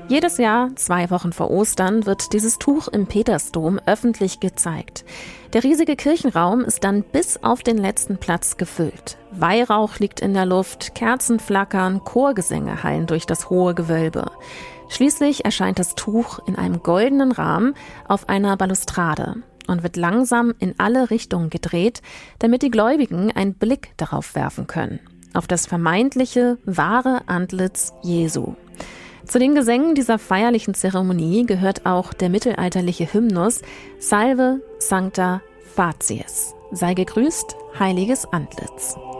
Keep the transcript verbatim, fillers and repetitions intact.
Jedes Jahr, zwei Wochen vor Ostern, wird dieses Tuch im Petersdom öffentlich gezeigt. Der riesige Kirchenraum ist dann bis auf den letzten Platz gefüllt. Weihrauch liegt in der Luft, Kerzen flackern, Chorgesänge hallen durch das hohe Gewölbe. Schließlich erscheint das Tuch in einem goldenen Rahmen auf einer Balustrade und wird langsam in alle Richtungen gedreht, damit die Gläubigen einen Blick darauf werfen können. Auf das vermeintliche, wahre Antlitz Jesu. Zu den Gesängen dieser feierlichen Zeremonie gehört auch der mittelalterliche Hymnus Salve Sancta Facies. Sei gegrüßt, heiliges Antlitz.